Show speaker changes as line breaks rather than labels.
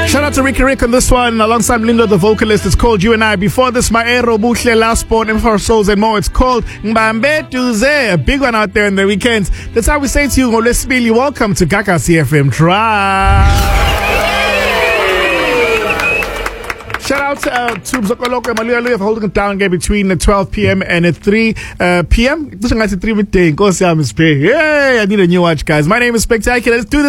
Shout out to Ricky Rick on this one, alongside Lindo the vocalist. It's called You and I. Before this, Maero Buhle, Last Born, M for Souls and more. It's called Mbambe Tuze, a big one out there in the weekends. That's how we say to you, Ngolesibili, welcome to Gaga CFM Drive. Shout out to Mzokoloko and Maluya for holding it down again between 12 p.m. and 3 p.m. Hey, I need a new watch, guys. My name is Spectacular. Let's do this.